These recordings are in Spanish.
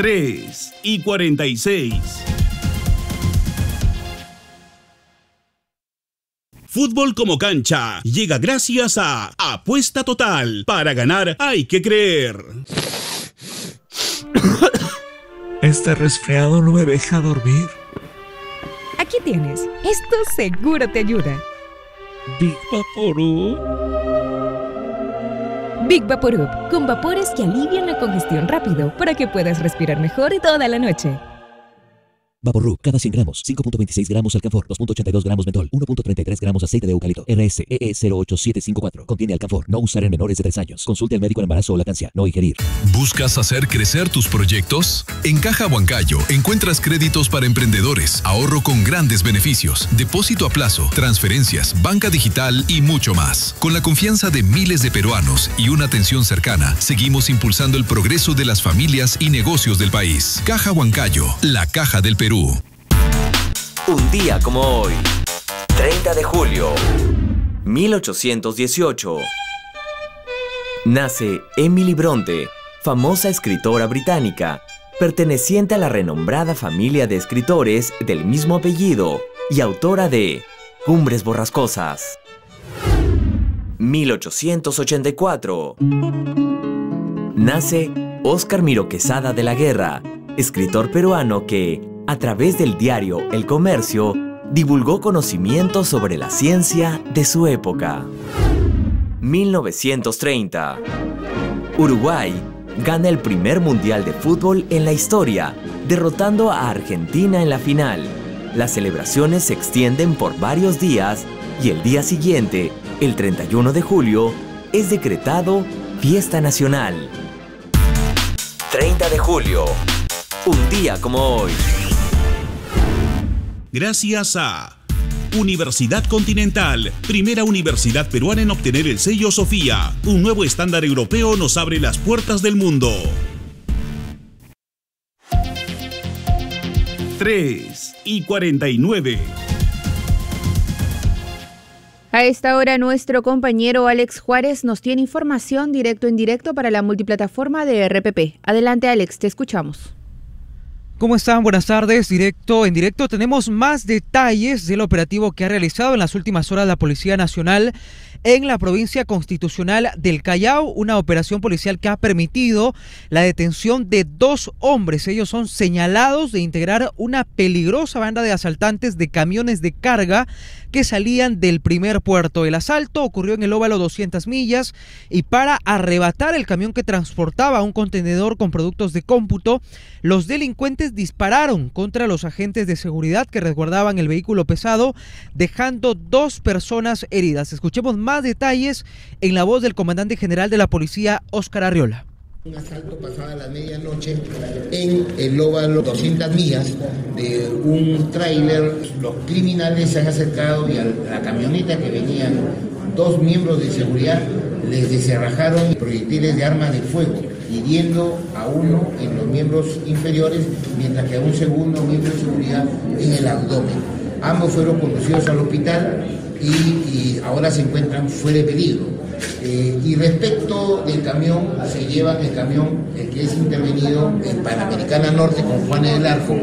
3:46. Fútbol como cancha llega gracias a Apuesta Total. Para ganar hay que creer. Este resfriado no me deja dormir. Aquí tienes. Esto seguro te ayuda. Big Vaporub. Big Vaporub, con vapores que alivian la congestión rápido para que puedas respirar mejor toda la noche. Vaporub, cada 100 gramos, 5.26 gramos alcanfor, 2.82 gramos mentol, 1.33 gramos aceite de eucalipto, RSEE 08754. Contiene alcanfor, no usar en menores de 3 años. Consulte al médico en embarazo o lactancia, no ingerir. ¿Buscas hacer crecer tus proyectos? En Caja Huancayo encuentras créditos para emprendedores, ahorro con grandes beneficios, depósito a plazo, transferencias, banca digital y mucho más. Con la confianza de miles de peruanos y una atención cercana, seguimos impulsando el progreso de las familias y negocios del país. Caja Huancayo, la caja del Perú. Un día como hoy, 30 de julio, 1818. Nace Emily Bronte, famosa escritora británica, perteneciente a la renombrada familia de escritores del mismo apellido y autora de Cumbres Borrascosas. 1884. Nace Óscar Miro Quesada de la Guerra, escritor peruano que, a través del diario El Comercio, divulgó conocimientos sobre la ciencia de su época. 1930. Uruguay gana el primer mundial de fútbol en la historia, derrotando a Argentina en la final. Las celebraciones se extienden por varios días y el día siguiente, el 31 de julio, es decretado fiesta nacional. 30 de julio. Un día como hoy. Gracias a Universidad Continental, primera universidad peruana en obtener el sello Sofía. Un nuevo estándar europeo nos abre las puertas del mundo. 3:49. A esta hora nuestro compañero Alex Juárez nos tiene información directo en directo para la multiplataforma de RPP. Adelante Alex, te escuchamos. ¿Cómo están? Buenas tardes. En directo tenemos más detalles del operativo que ha realizado en las últimas horas la Policía Nacional en la provincia constitucional del Callao, una operación policial que ha permitido la detención de 2 hombres. Ellos son señalados de integrar una peligrosa banda de asaltantes de camiones de carga que salían del primer puerto. El asalto ocurrió en el óvalo 200 millas y para arrebatar el camión que transportaba un contenedor con productos de cómputo, los delincuentes dispararon contra los agentes de seguridad que resguardaban el vehículo pesado, dejando 2 personas heridas. Escuchemos más detalles en la voz del comandante general de la policía, Óscar Arriola. Un asalto pasada la medianoche en el óvalo 200 millas de un tráiler. Los criminales se han acercado y a la camioneta que venían 2 miembros de seguridad les deserrajaron proyectiles de armas de fuego, hiriendo a uno en los miembros inferiores, mientras que a un segundo miembro de seguridad en el abdomen. Ambos fueron conducidos al hospital y ahora se encuentran fuera de peligro. Y respecto del camión, se llevan el camión que es intervenido en Panamericana Norte con Juanes del Arco.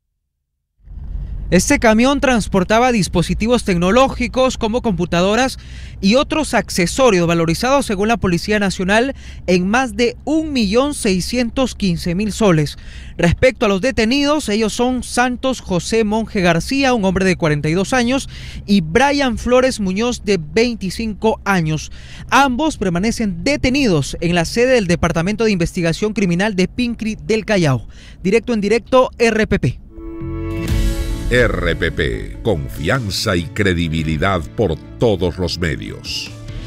Este camión transportaba dispositivos tecnológicos como computadoras y otros accesorios valorizados según la Policía Nacional en más de 1.615.000 soles. Respecto a los detenidos, ellos son Santos José Monje García, un hombre de 42 años, y Brian Flores Muñoz, de 25 años. Ambos permanecen detenidos en la sede del Departamento de Investigación Criminal de Pincri del Callao. Directo en directo, RPP. RPP, confianza y credibilidad por todos los medios.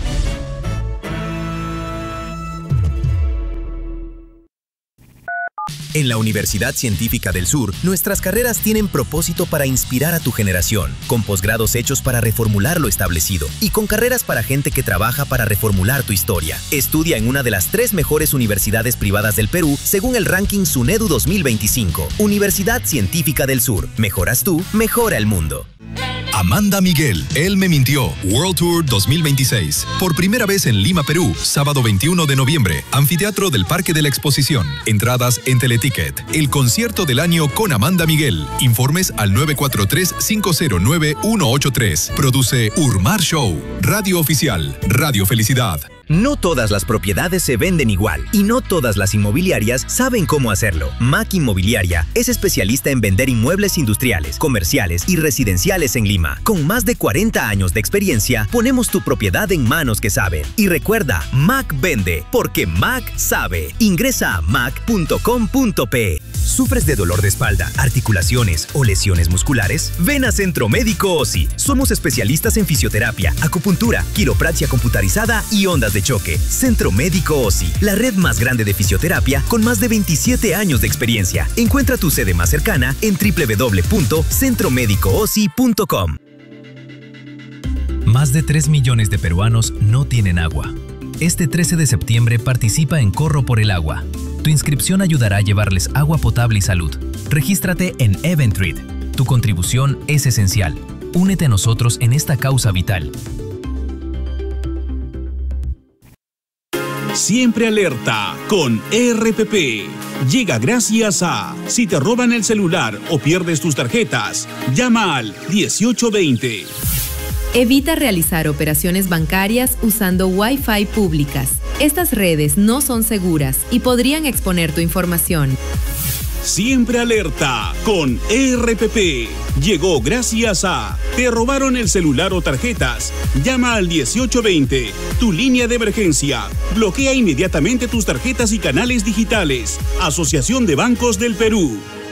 En la Universidad Científica del Sur, nuestras carreras tienen propósito para inspirar a tu generación, con posgrados hechos para reformular lo establecido y con carreras para gente que trabaja para reformular tu historia. Estudia en una de las 3 mejores universidades privadas del Perú, según el ranking SUNEDU 2025. Universidad Científica del Sur. Mejoras tú, mejora el mundo. Amanda Miguel, Él me mintió, World Tour 2026. Por primera vez en Lima, Perú, sábado 21 de noviembre, Anfiteatro del Parque de la Exposición. Entradas en Teleticket. El concierto del año con Amanda Miguel. Informes al 943-509-183. Produce Urmar Show. Radio Oficial. Radio Felicidad. No todas las propiedades se venden igual y no todas las inmobiliarias saben cómo hacerlo. MAC Inmobiliaria es especialista en vender inmuebles industriales, comerciales y residenciales en Lima. Con más de 40 años de experiencia, ponemos tu propiedad en manos que saben. Y recuerda, MAC vende, porque MAC sabe. Ingresa a mac.com.pe. ¿Sufres de dolor de espalda, articulaciones o lesiones musculares? Ven a Centro Médico OSI. Somos especialistas en fisioterapia, acupuntura, quiropraxia computarizada y ondas de choque. Centro Médico OSI, la red más grande de fisioterapia con más de 27 años de experiencia. Encuentra tu sede más cercana en www.centromedicoosi.com. Más de 3 millones de peruanos no tienen agua. Este 13 de septiembre participa en Corro por el Agua. Tu inscripción ayudará a llevarles agua potable y salud. Regístrate en Eventreat. Tu contribución es esencial. Únete a nosotros en esta causa vital. Siempre alerta con RPP. Llega gracias a: si te roban el celular o pierdes tus tarjetas, llama al 1820. Evita realizar operaciones bancarias usando Wi-Fi públicas. Estas redes no son seguras y podrían exponer tu información. Siempre alerta con RPP. Llegó gracias a: ¿te robaron el celular o tarjetas? Llama al 1820, tu línea de emergencia. Bloquea inmediatamente tus tarjetas y canales digitales. Asociación de Bancos del Perú.